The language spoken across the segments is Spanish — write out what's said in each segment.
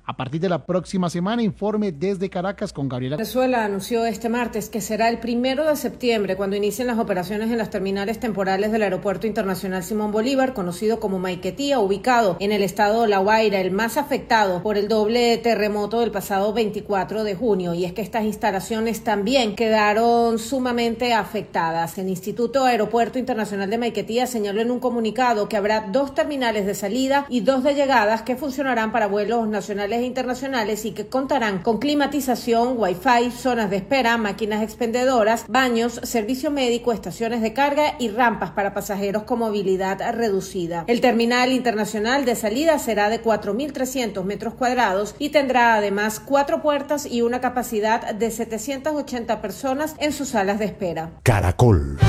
A partir de la próxima semana, informe desde Caracas con Gabriela. Venezuela anunció este martes que será el 1 de septiembre cuando inicien las operaciones en las terminales temporales del Aeropuerto Internacional Simón Bolívar, conocido como Maiquetía, ubicado en el estado de La Guaira, el más afectado por el doble terremoto del pasado 24 de junio. Y es que estas instalaciones también quedaron sumamente afectadas. El Instituto Aeropuerto Internacional de Maiquetía señaló en un comunicado que habrá 2 terminales de salida y 2 de llegadas que funcionarán para vuelos nacionales e internacionales y que contarán con climatización, wifi, zonas de espera, máquinas expendedoras, baños, servicio médico, estaciones de carga y rampas para pasajeros con movilidad reducida. El terminal internacional de salida será de 4.300 metros cuadrados y tendrá además 4 puertas y una capacidad de 780 personas en sus salas de espera. Caracol.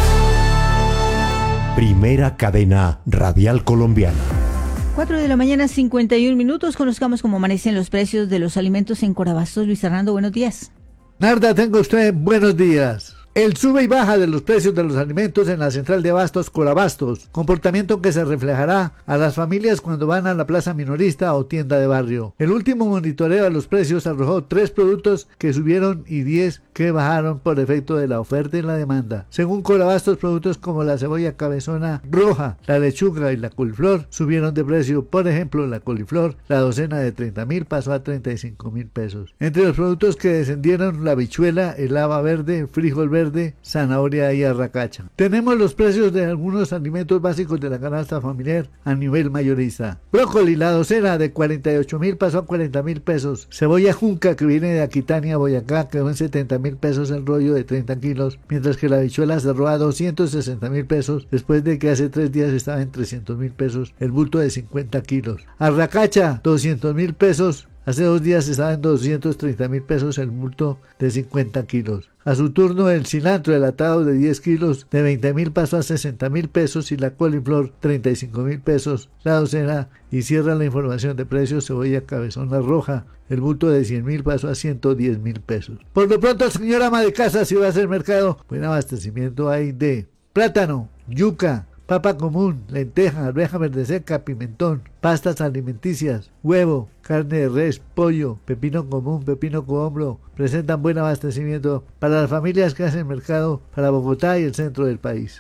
Primera cadena radial colombiana. 4 de la mañana, 51 minutos. Conozcamos cómo amanecen los precios de los alimentos en Corabastos. Luis Fernando, buenos días. Narda, tenga usted buenos días. El sube y baja de los precios de los alimentos en la central de abastos Corabastos, comportamiento que se reflejará a las familias cuando van a la plaza minorista o tienda de barrio. El último monitoreo de los precios arrojó 3 productos que subieron y 10 que bajaron por efecto de la oferta y la demanda. Según Corabastos, productos como la cebolla cabezona roja, la lechuga y la coliflor subieron de precio. Por ejemplo, la coliflor, la docena de 30.000 pasó a 35.000 pesos. Entre los productos que descendieron, la habichuela, el haba verde, frijol verde, zanahoria y arracacha. Tenemos los precios de algunos alimentos básicos de la canasta familiar a nivel mayorista. Brócoli, la docena de 48.000 pasó a 40.000 pesos. Cebolla junca, que viene de Aquitania, Boyacá, quedó en 70.000 pesos el rollo de 30 kilos, mientras que la habichuela cerró a 260.000 pesos después de que hace 3 días estaba en 300.000 pesos el bulto de 50 kilos. Arracacha, 200.000 pesos. Hace 2 días estaba en 230.000 pesos el bulto de 50 kilos. A su turno, el cilantro enlatado de 10 kilos de 20.000 pasó a 60.000 pesos y la coliflor 35.000 pesos la docena. Y cierra la información de precios cebolla cabezona roja. El bulto de 100.000 pasó a 110.000 pesos. Por lo pronto, señor ama de casa, si va a hacer mercado, buen abastecimiento hay de plátano, yuca, papa común, lenteja, arveja verde seca, pimentón, pastas alimenticias, huevo, carne de res, pollo, pepino común, pepino cohombro. Presentan buen abastecimiento para las familias que hacen mercado para Bogotá y el centro del país.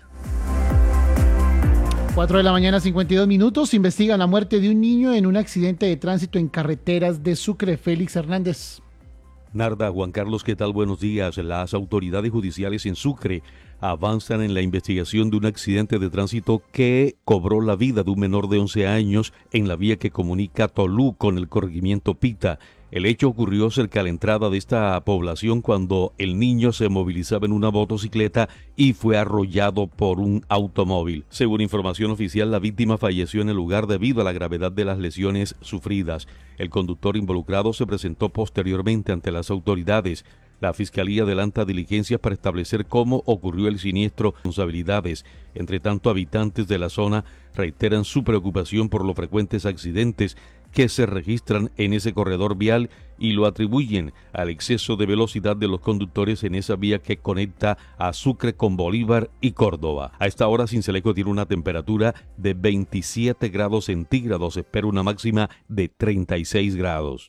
4 de la mañana, 52 minutos. Investigan la muerte de un niño en un accidente de tránsito en carreteras de Sucre. Félix Hernández. Narda, Juan Carlos, ¿qué tal? Buenos días. Las autoridades judiciales en Sucre avanzan en la investigación de un accidente de tránsito que cobró la vida de un menor de 11 años en la vía que comunica Tolú con el corregimiento Pita. El hecho ocurrió cerca a la entrada de esta población cuando el niño se movilizaba en una motocicleta y fue arrollado por un automóvil. Según información oficial, la víctima falleció en el lugar debido a la gravedad de las lesiones sufridas. El conductor involucrado se presentó posteriormente ante las autoridades. La Fiscalía adelanta diligencias para establecer cómo ocurrió el siniestro, responsabilidades. Entre tanto, habitantes de la zona reiteran su preocupación por los frecuentes accidentes que se registran en ese corredor vial y lo atribuyen al exceso de velocidad de los conductores en esa vía que conecta a Sucre con Bolívar y Córdoba. A esta hora, Sincelejo tiene una temperatura de 27 grados centígrados, espera una máxima de 36 grados.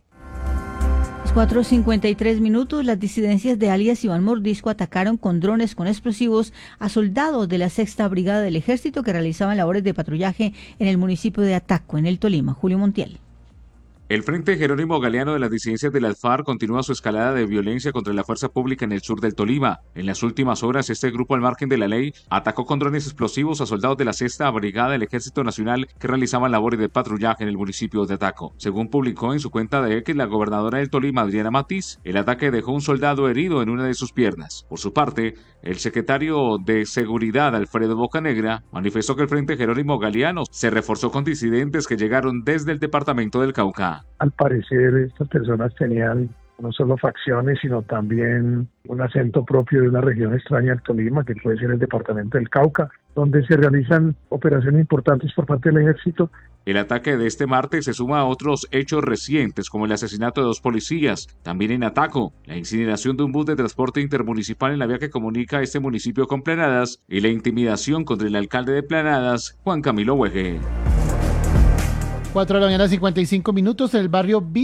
4:53 minutos, las disidencias de alias Iván Mordisco atacaron con drones con explosivos a soldados de la 6ª Brigada del Ejército que realizaban labores de patrullaje en el municipio de Ataco, en el Tolima. Julio Montiel. El Frente Jerónimo Galeano de las disidencias de las FARC continúa su escalada de violencia contra la fuerza pública en el sur del Tolima. En las últimas horas, este grupo, al margen de la ley, atacó con drones explosivos a soldados de la 6ª Brigada del Ejército Nacional que realizaban labores de patrullaje en el municipio de Ataco. Según publicó en su cuenta de X la gobernadora del Tolima, Adriana Matiz, el ataque dejó un soldado herido en una de sus piernas. Por su parte, el secretario de Seguridad, Alfredo Bocanegra, manifestó que el Frente Jerónimo Galeano se reforzó con disidentes que llegaron desde el departamento del Cauca. Al parecer, estas personas tenían no solo facciones, sino también un acento propio de una región extraña al Tolima, que puede ser el departamento del Cauca, donde se realizan operaciones importantes por parte del ejército. El ataque de este martes se suma a otros hechos recientes, como el asesinato de 2 policías, también en Ataco, la incineración de un bus de transporte intermunicipal en la vía que comunica este municipio con Planadas y la intimidación contra el alcalde de Planadas, Juan Camilo Hueje. 4 de la mañana, 55 minutos, en el barrio